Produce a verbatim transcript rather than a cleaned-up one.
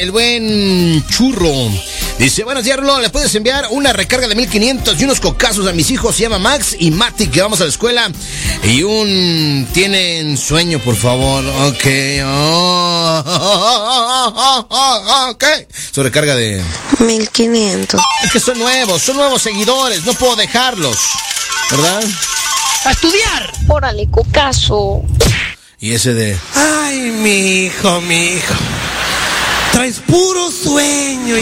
el buen Churro. Dice, buenos días, Rulo, ¿le puedes enviar una recarga de mil quinientos y unos cocazos a mis hijos? Se llama Max y Mati, que vamos a la escuela. Y un... tienen sueño, por favor. Ok. Oh, oh, oh, oh, ok. Su recarga de... mil quinientos. Es que son nuevos, son nuevos seguidores. No puedo dejarlos. ¿Verdad? ¡A estudiar! Órale, cocazo. Y ese de... Ay, mi hijo, mi hijo. Traes puro sueño y